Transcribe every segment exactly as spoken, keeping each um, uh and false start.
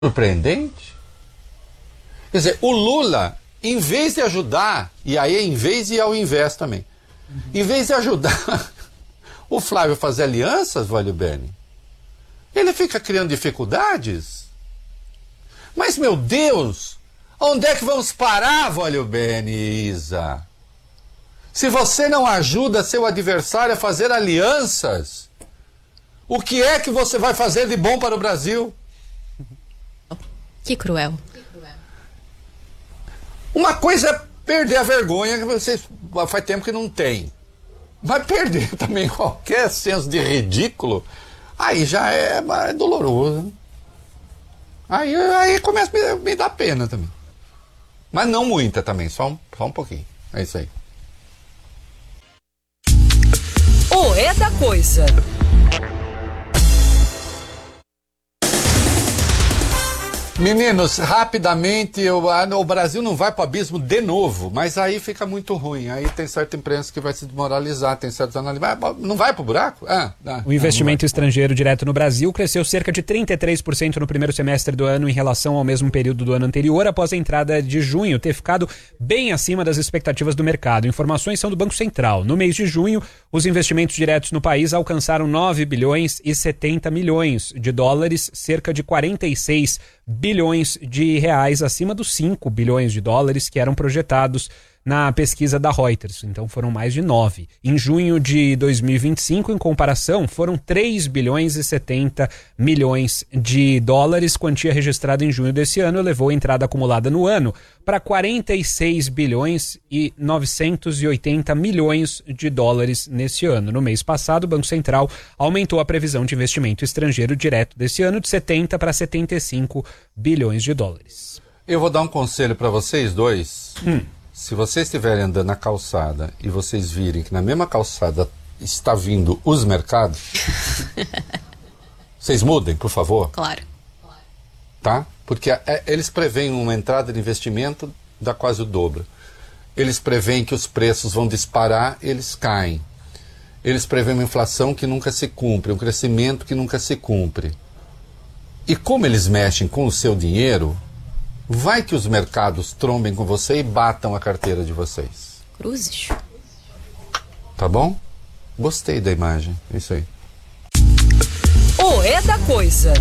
surpreendente? Quer dizer, o Lula, em vez de ajudar, e aí em vez e ao invés também, uhum. em vez de ajudar o Flávio a fazer alianças, Vólio Bene, ele fica criando dificuldades. Mas, meu Deus, onde é que vamos parar, Vólio Bene e Isa? Se você não ajuda seu adversário a fazer alianças, o que é que você vai fazer de bom para o Brasil? Que cruel. Uma coisa é perder a vergonha, que vocês faz tempo que não tem. Mas perder também qualquer senso de ridículo, aí já é mais doloroso. Aí, aí começa a me, me dar pena também. Mas não muita também, só um, só um pouquinho. É isso aí. O É da Coisa. Meninos, rapidamente, o, o Brasil não vai para o abismo de novo, mas aí fica muito ruim. Aí tem certa imprensa que vai se desmoralizar, tem certos analistas. Não vai para o buraco? Ah, ah, o investimento estrangeiro direto no Brasil cresceu cerca de trinta e três por cento no primeiro semestre do ano em relação ao mesmo período do ano anterior, após a entrada de junho ter ficado bem acima das expectativas do mercado. Informações são do Banco Central. No mês de junho, os investimentos diretos no país alcançaram nove bilhões e setenta milhões de dólares, cerca de quarenta e seis bilhões de reais acima dos cinco bilhões de dólares que eram projetados na pesquisa da Reuters. Então foram mais de nove. Em junho de dois mil e vinte e cinco, em comparação, foram três bilhões e setenta milhões de dólares. Quantia registrada em junho desse ano levou a entrada acumulada no ano para quarenta e seis bilhões e novecentos e oitenta milhões de dólares nesse ano. No mês passado, o Banco Central aumentou a previsão de investimento estrangeiro direto desse ano de setenta para setenta e cinco bilhões de dólares. Eu vou dar um conselho para vocês dois. Hum. Se vocês estiverem andando na calçada e vocês virem que na mesma calçada está vindo os mercados, vocês mudem, por favor. Claro. Tá? Porque é, eles preveem uma entrada de investimento da quase o dobro. Eles preveem que os preços vão disparar, eles caem. Eles preveem uma inflação que nunca se cumpre, um crescimento que nunca se cumpre. E como eles mexem com o seu dinheiro, vai que os mercados trombem com você e batam a carteira de vocês. Cruzes. Tá bom? Gostei da imagem. É isso aí. O É da Coisa.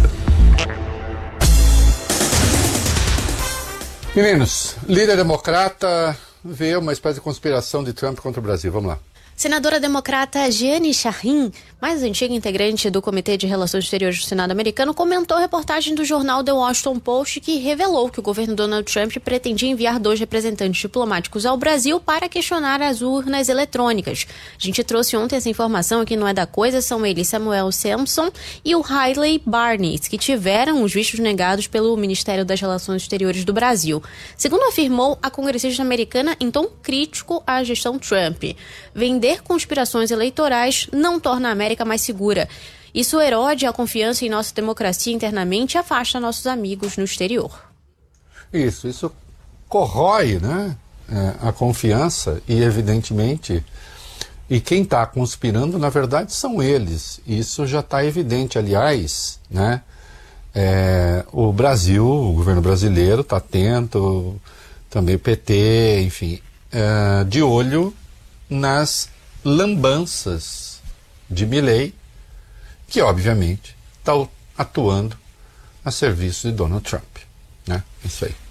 Meninos, líder democrata vê uma espécie de conspiração de Trump contra o Brasil. Vamos lá. Senadora democrata Jeanne Shaheen, mais antiga integrante do Comitê de Relações Exteriores do Senado americano, comentou a reportagem do jornal The Washington Post que revelou que o governo Donald Trump pretendia enviar dois representantes diplomáticos ao Brasil para questionar as urnas eletrônicas. A gente trouxe ontem essa informação aqui, não é da coisa, são eles Samuel Sampson e o Riley Barnes, que tiveram os vistos negados pelo Ministério das Relações Exteriores do Brasil. Segundo afirmou a congressista americana em tom crítico à gestão Trump, vender conspirações eleitorais não torna a América mais segura. Isso erode a confiança em nossa democracia internamente e afasta nossos amigos no exterior. Isso, isso corrói, né, é, a confiança e, evidentemente, e quem está conspirando, na verdade, são eles. Isso já está evidente. Aliás, né, é, o Brasil, o governo brasileiro está atento, também o P T, enfim, é, de olho nas lambanças de Milei, que obviamente está atuando a serviço de Donald Trump, né? Isso aí.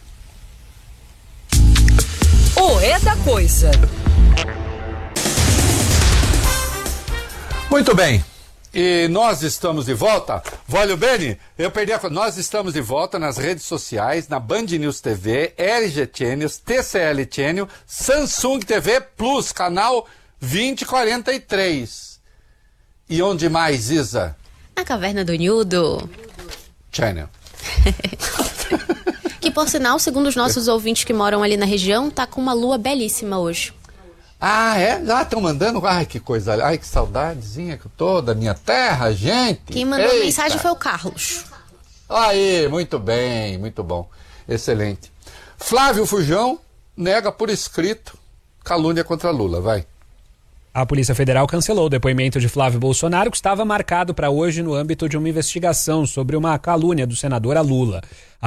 O É da Coisa. Muito bem. E nós estamos de volta. Vólio Bene, eu perdi a... Nós estamos de volta nas redes sociais, na Band News T V, L G Channels, T C L Channel, Samsung T V Plus, canal vinte quarenta e três. E onde mais, Isa? Na Caverna do Nildo. Channel. Que, por sinal, segundo os nossos ouvintes que moram ali na região, tá com uma lua belíssima hoje. Ah, é? Já estão mandando? Ai, que coisa. Ai, que saudadezinha que eu tô da minha terra, gente. Quem mandou Eita. a mensagem foi o Carlos. Aí, muito bem, muito bom. Excelente. Flávio Fujão nega por escrito calúnia contra Lula, vai. A Polícia Federal cancelou o depoimento de Flávio Bolsonaro, que estava marcado para hoje no âmbito de uma investigação sobre uma calúnia do senador a Lula.